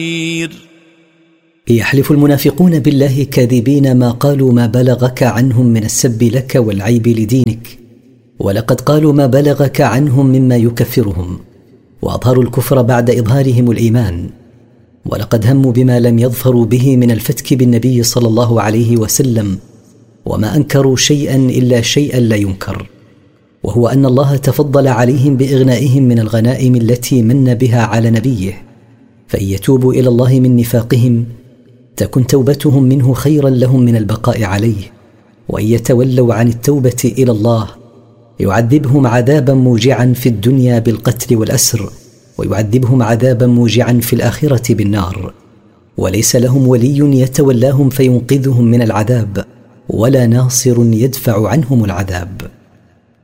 يحلف المنافقون بالله كاذبين ما قالوا ما بلغك عنهم من السب لك والعيب لدينك، ولقد قالوا ما بلغك عنهم مما يكفرهم، وأظهروا الكفر بعد إظهارهم الإيمان، ولقد هموا بما لم يظفروا به من الفتك بالنبي صلى الله عليه وسلم، وما أنكروا شيئا إلا شيئا لا ينكر، وهو أن الله تفضل عليهم بإغنائهم من الغنائم التي من بها على نبيه، فإن يتوبوا إلى الله من نفاقهم تكن توبتهم منه خيرا لهم من البقاء عليه، وإن يتولوا عن التوبة إلى الله يعذبهم عذابا موجعا في الدنيا بالقتل والأسر، ويعذبهم عذابا موجعا في الآخرة بالنار، وليس لهم ولي يتولاهم فينقذهم من العذاب، ولا ناصر يدفع عنهم العذاب.